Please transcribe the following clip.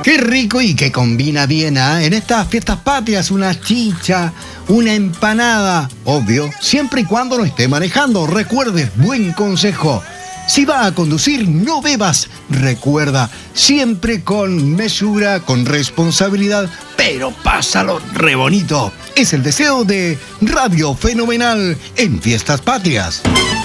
Qué rico y que combina bien, ¿eh? En estas fiestas patrias, una chicha, una empanada, obvio, siempre y cuando no esté manejando. Recuerde, buen consejo. Si va a conducir, no bebas. Recuerda, siempre con mesura, con responsabilidad, pero pásalo re bonito. Es el deseo de Radio Fenomenal en Fiestas Patrias.